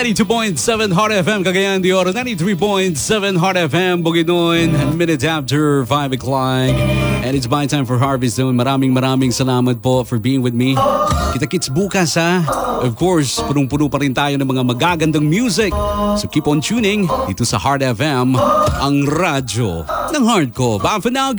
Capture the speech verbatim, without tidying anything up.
ninety-two point seven Heart F M, Cagayan de Oro, ninety-three point seven Heart F M, Bukidnon, minutes after five o'clock. And it's my time for Harvest Zone. Maraming maraming salamat po for being with me. Kita-kits bukas ha. Of course, punong-puno pa rin tayo ng mga magagandang music. So keep on tuning dito sa Heart F M, ang radyo ng heart ko. Bye for now.